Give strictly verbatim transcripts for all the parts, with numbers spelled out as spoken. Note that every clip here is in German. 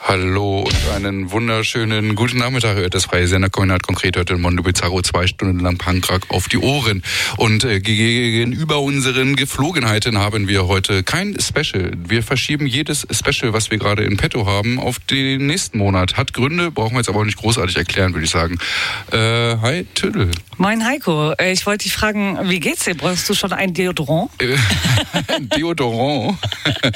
Hallo und einen wunderschönen guten Nachmittag. Hört das freie Sender Kombinat konkret heute in Mondo Bizarro zwei Stunden lang Punkrock auf die Ohren. Und äh, gegenüber unseren Geflogenheiten haben wir heute kein Special. Wir verschieben jedes Special, was wir gerade in petto haben, auf den nächsten Monat. Hat Gründe, brauchen wir jetzt aber auch nicht großartig erklären, würde ich sagen. Äh, hi, Tüdel. Moin Heiko, ich wollte dich fragen, wie geht's dir? Brauchst du schon ein Deodorant? Deodorant?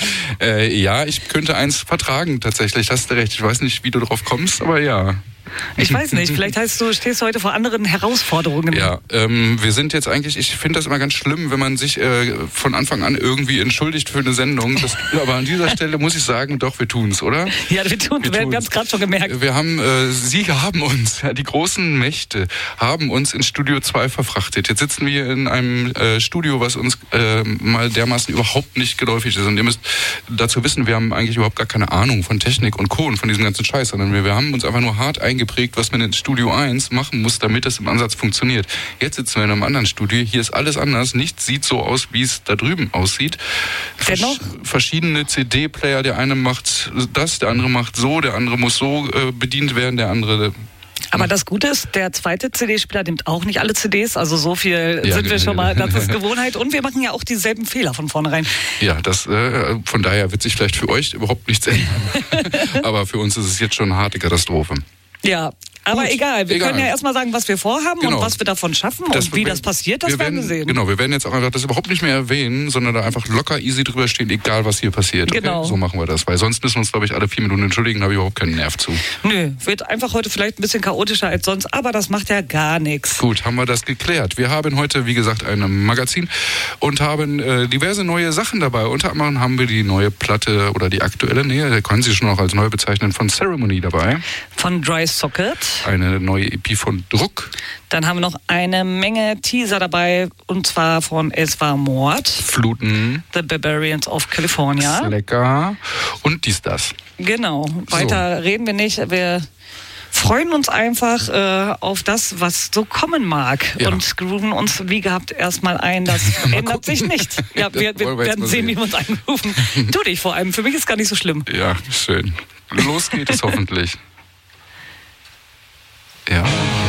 äh, ja, ich könnte eins vertragen tatsächlich. Hast du recht. Ich weiß nicht, wie du drauf kommst, aber ja. Ich weiß nicht, vielleicht heißt du, stehst du heute vor anderen Herausforderungen. Ja, ähm, wir sind jetzt eigentlich, ich finde das immer ganz schlimm, wenn man sich äh, von Anfang an irgendwie entschuldigt für eine Sendung. Das, aber an dieser Stelle muss ich sagen, doch, wir tun's, oder? Ja, wir tun's, wir, wir haben es gerade schon gemerkt. Wir haben, äh, Sie haben uns, ja, die großen Mächte haben uns in Studio zwei verfrachtet. Jetzt sitzen wir in einem äh, Studio, was uns äh, mal dermaßen überhaupt nicht geläufig ist. Und ihr müsst dazu wissen, wir haben eigentlich überhaupt gar keine Ahnung von Technik und Co. und von diesem ganzen Scheiß, sondern wir, wir haben uns einfach nur hart eingeprägt, was man in Studio eins machen muss, damit es im Ansatz funktioniert. Jetzt sitzen wir in einem anderen Studio, hier ist alles anders, nichts sieht so aus, wie es da drüben aussieht. Versch- verschiedene C D-Player, der eine macht das, der andere macht so, der andere muss so äh, bedient werden, der andere... Aber das Gute ist, der zweite C D-Spieler nimmt auch nicht alle C Ds, also so viel ja, sind wir schon mal, das ist Gewohnheit und wir machen ja auch dieselben Fehler von vornherein. Ja, das äh, von daher wird sich vielleicht für euch überhaupt nichts ändern. Aber für uns ist es jetzt schon eine harte Katastrophe. Ja, aber Gut, egal. Wir egal. können ja erstmal sagen, was wir vorhaben genau. und was wir davon schaffen das, und wie das passiert, das wir werden wir sehen. Genau, wir werden jetzt auch einfach das überhaupt nicht mehr erwähnen, sondern da einfach locker easy drüber stehen, egal was hier passiert. Okay? Genau. So machen wir das, weil sonst müssen wir uns, glaube ich, alle vier Minuten entschuldigen, da habe ich überhaupt keinen Nerv zu. Nö, wird einfach heute vielleicht ein bisschen chaotischer als sonst, aber das macht ja gar nichts. Gut, haben wir das geklärt. Wir haben heute, wie gesagt, ein Magazin und haben äh, diverse neue Sachen dabei. Unter anderem haben wir die neue Platte oder die aktuelle, nee, da können Sie schon auch als neu bezeichnen, von Ceremony dabei. Von Dry Socket. Eine neue E P von Druck. Dann haben wir noch eine Menge Teaser dabei, und zwar von Es war Mord. Fluten. The Barbarians of California. Lecker. Und dies, das. Genau. Weiter so. Reden wir nicht. Wir freuen uns einfach äh, auf das, was so kommen mag. Ja. Und grooven uns wie gehabt erstmal ein. Das ändert sich nicht. Ja, wir, wir werden sehen, wie wir uns eingrooven. Tu dich vor allem. Für mich ist gar nicht so schlimm. Ja, schön. Los geht es hoffentlich. Ja.